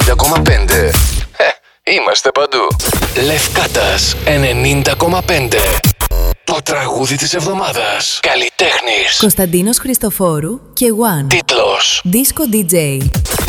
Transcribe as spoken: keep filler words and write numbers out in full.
κόμμα πέντε. Ε, είμαστε παντού. Λευκάτας ενενήντα κόμμα πέντε. Το τραγούδι της εβδομάδας. Καλλιτέχνης Κωνσταντίνος Χριστοφόρου και One. Τίτλος Disco ντι τζέι.